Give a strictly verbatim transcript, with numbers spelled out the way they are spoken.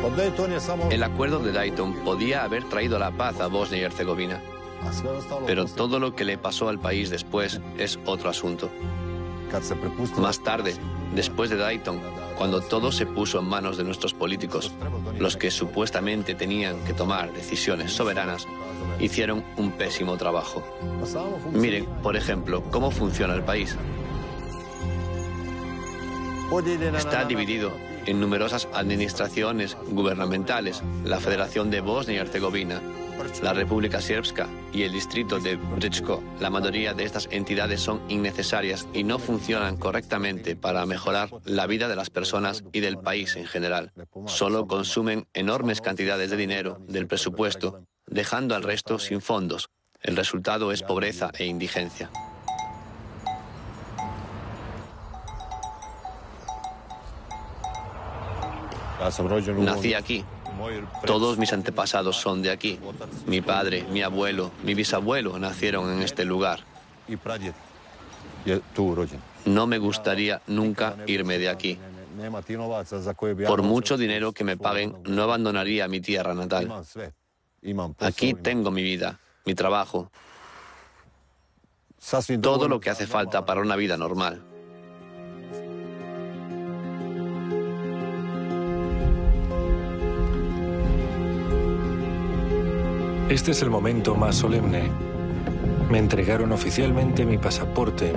El acuerdo de Dayton podía haber traído la paz a Bosnia y Herzegovina, pero todo lo que le pasó al país después es otro asunto. Más tarde, después de Dayton, cuando todo se puso en manos de nuestros políticos, los que supuestamente tenían que tomar decisiones soberanas, hicieron un pésimo trabajo. Miren, por ejemplo, cómo funciona el país. Está dividido en numerosas administraciones gubernamentales, la Federación de Bosnia y Herzegovina, la República Srpska y el distrito de Brčko. La mayoría de estas entidades son innecesarias y no funcionan correctamente para mejorar la vida de las personas y del país en general. Solo consumen enormes cantidades de dinero del presupuesto, dejando al resto sin fondos. El resultado es pobreza e indigencia. Nací aquí. Todos mis antepasados son de aquí. Mi padre, mi abuelo, mi bisabuelo nacieron en este lugar. No me gustaría nunca irme de aquí. Por mucho dinero que me paguen, no abandonaría mi tierra natal. Aquí tengo mi vida, mi trabajo, todo lo que hace falta para una vida normal. Este es el momento más solemne. Me entregaron oficialmente mi pasaporte.